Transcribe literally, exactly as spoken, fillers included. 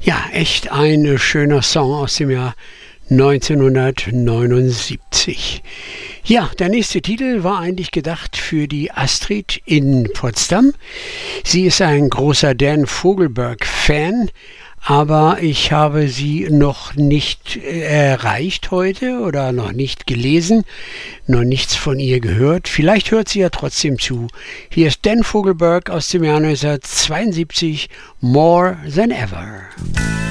Ja, echt ein schöner Song aus dem Jahr neunzehnhundertneunundsiebzig. Ja, der nächste Titel war eigentlich gedacht für die Astrid in Potsdam. Sie ist ein großer Dan Fogelberg-Fan, aber ich habe sie noch nicht erreicht heute oder noch nicht gelesen, noch nichts von ihr gehört. Vielleicht hört sie ja trotzdem zu. Hier ist Dan Fogelberg aus dem Jahr neunzehnhundertzweiundsiebzig, More Than Ever.